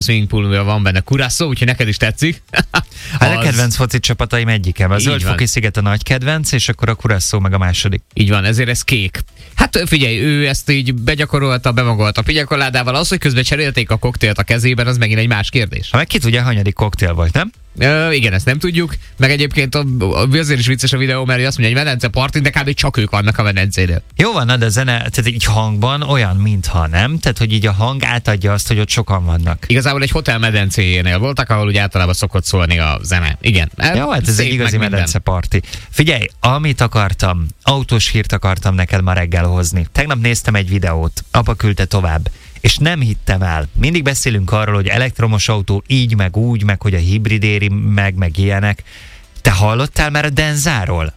swimmingpoolban van benne Curaçao, úgyhogy neked is tetszik. Hát a kedvenc foci csapataim egyikem. A Zöld-foki sziget a nagy kedvenc, és akkor a Curaçao meg a második. Így van, ezért ez kék. Hát figyelj, ő ezt így begyakorolta, bemagolta a pinyakoládával, az, hogy közben cserélték a koktélt a kezében, az megint egy más kérdés. Ha meg ki tudja, hanyadik koktél volt, nem? Igen, ezt nem tudjuk, meg egyébként azért is vicces a videó, mert azt mondja, hogy medence partin, de kb. Csak ők vannak a medencénél. Jó van, de a zene, tehát így hangban olyan, mintha nem, tehát hogy így a hang átadja azt, hogy ott sokan vannak. Igazából egy hotel medencéjénél voltak, ahol ugye általában szokott szólni a zene. Igen. Jó, hát ez egy igazi medence parti. Figyelj, amit akartam, autós hírt akartam neked ma reggel hozni. Tegnap néztem egy videót, apa küldte tovább. És nem hittem el. Mindig beszélünk arról, hogy elektromos autó így, meg úgy, meg hogy a hibrid éri meg ilyenek. Te hallottál már a Denzáról?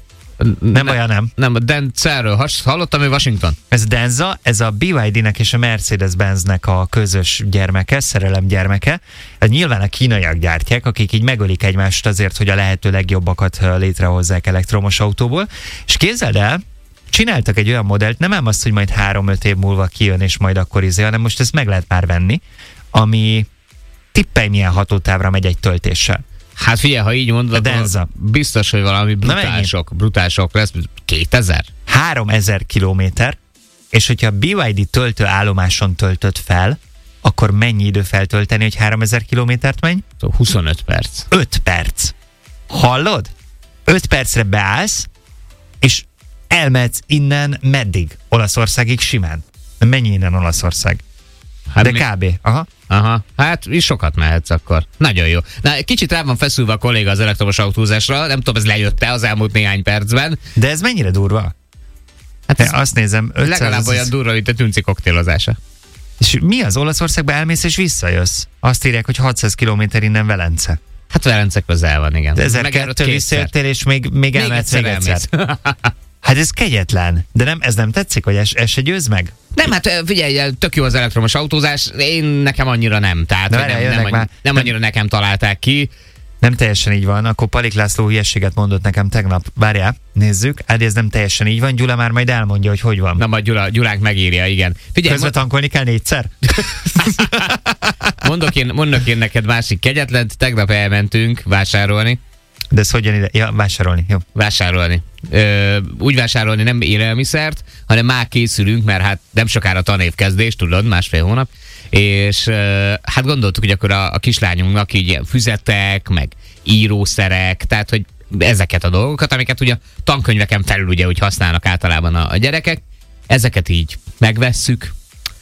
Nem olyan, nem? Nem, a Denzáról. Hallottam, hogy Washington. Ez Denza, ez a BYD-nek és a Mercedes-Benznek a közös gyermeke, szerelem gyermeke. Nyilván a kínaiak gyártják, akik így megölik egymást azért, hogy a lehető legjobbakat létrehozzák elektromos autóból. És képzeld el, csináltak egy olyan modellt, nem ám azt, hogy majd 3-5 év múlva kijön, és majd akkor hanem most ezt meg lehet már venni, ami tippelj milyen hatótávra megy egy töltéssel. Hát figyelj, ha így mondod, biztos, hogy valami brutálsok lesz. 2000? 3000 kilométer, és hogyha a BYD töltőállomáson töltött fel, akkor mennyi idő feltölteni, hogy 3000 kilométert menj? 25 perc. 5 perc. Hallod? 5 percre beállsz, és elmehetsz innen meddig? Olaszországig simán. Mennyi innen Olaszország? Hát de kb. Aha. Hát is sokat mehetsz akkor. Nagyon jó. Na, kicsit rá van feszülve a kolléga az elektromos autózásra. Nem tudom, ez lejött-e az elmúlt néhány percben. De ez mennyire durva? Hát azt nézem, 500... Legalább olyan durva, mint a tünci koktélozása. És mi az? Olaszországba elmész és visszajössz? Azt írják, hogy 600 km innen Velence. Hát Velence közel van, igen. De 1002 visszajöttél, és még elmehetsz még egyszer. Hát ez kegyetlen. De nem, ez nem tetszik, hogy ez se győz meg? Nem, hát figyelj, tök jó az elektromos autózás, nekem annyira nem. Tehát nem annyira nekem találták ki. Nem teljesen így van, akkor Palik László hülyeséget mondott nekem tegnap. Várjál, nézzük. Ez nem teljesen így van, Gyula már majd elmondja, hogy van. Na, majd Gyulánk megírja, igen. Figyelj, közben tankolni kell 4-szer? Mondok én neked másik kegyetlent, tegnap elmentünk vásárolni. De ez hogyan ide? Ja, vásárolni, jó. Vásárolni. Úgy vásárolni nem élelmiszert, hanem már készülünk, mert hát nem sokára tanévkezdés, tudod, 1,5 hónap. És hát gondoltuk, hogy akkor a kislányunknak így ilyen füzetek, meg írószerek, tehát hogy ezeket a dolgokat, amiket ugye a tankönyveken felül ugye úgy használnak általában a gyerekek, ezeket így megvesszük,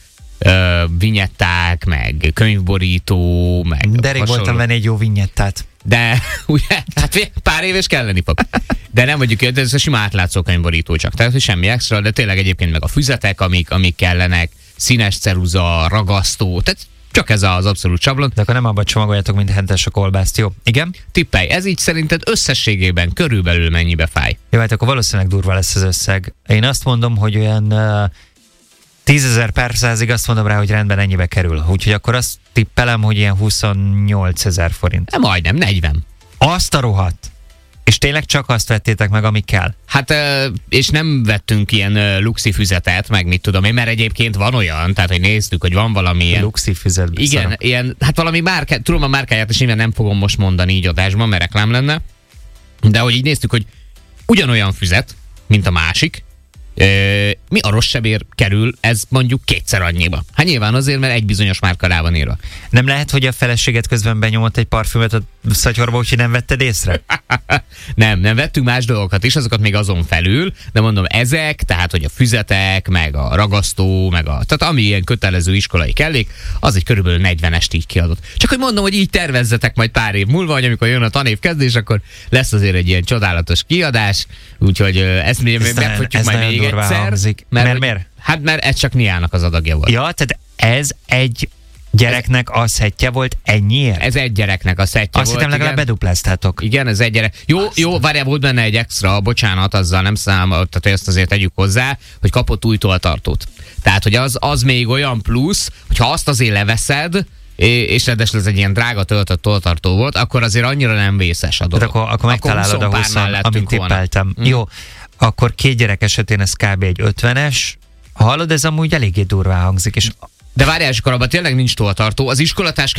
vinyetták, meg könyvborító, meg de rég voltam venni egy jó vinyettát. De ugye, hát pár év és kelleni fog. De nem mondjuk, ez a sima átlátszó könyvborító csak, tehát hogy semmi extra, de tényleg egyébként meg a füzetek, amik kellenek, színes ceruza, ragasztó, tehát csak ez az abszolút sablon. De akkor nem abban csomagoljatok, mint hentes a kolbászt, jó? Igen? Tippelj, ez így szerinted összességében körülbelül mennyibe fáj? Jó, hát akkor valószínűleg durva lesz az összeg. Én azt mondom, hogy olyan 10 000 per százig azt mondom rá, hogy rendben ennyibe kerül. Úgyhogy akkor azt tippelem, hogy ilyen 28 000 forint. Majdnem, 40. Azt a rohadt. És tényleg csak azt vettétek meg, ami kell? Hát, és nem vettünk ilyen luxi füzetet, meg mit tudom én, mert egyébként van olyan, tehát hogy néztük, hogy van valami ilyen... Luxi füzet. Igen, ilyen, hát valami márka, tudom a márkáját, és nyilván nem fogom most mondani így adásban, mert reklám lenne, de hogy így néztük, hogy ugyanolyan füzet, mint a másik, mi a rossz sebér kerül, ez mondjuk 2-szer annyiba. Hát nyilván azért, mert egy bizonyos márka rá van írva. Nem lehet, hogy a feleséget közben benyomott egy parfümöt a szatyorba, úgyhogy nem vetted észre? Nem vettünk más dolgokat is, azokat még azon felül, de mondom, ezek, tehát hogy a füzetek, meg a ragasztó, tehát ami ilyen kötelező iskolai kellék, az egy körülbelül 40-est így kiadott. Csak hogy mondom, hogy így tervezzetek majd pár év múlva, hogy amikor jön a tanévkezdés, akkor lesz azért egy ilyen csodálatos kiadás, úgyhogy ezt megfogjuk majd még egyszer. Miért? Hát mert ez csak Niának az adagja volt. Ja, tehát ez egy gyereknek a szettje volt ennyiért? Ez egy gyereknek a szettje volt. Azt hittem legalább bedupláztátok. Igen, ez egy gyerek. Jó, várjál, volt benne egy extra, bocsánat, azzal nem számoltam, tehát ezt azért tegyük hozzá, hogy kapott új tolltartót. Tehát, hogy az még olyan plusz, hogyha azt azért leveszed, és ráadásul ez egy ilyen drága töltött tolltartó volt, akkor azért annyira nem vészes a dolog. Tehát akkor megtalálod a 20, amit tippeltem. Jó, akkor 2 gyerek esetén ez kb. Egy 50-es. Hallod, ez amúgy eléggé durván hangzik, és De várjál, és akkor abban tényleg nincs tovatartó. Az iskolatáskában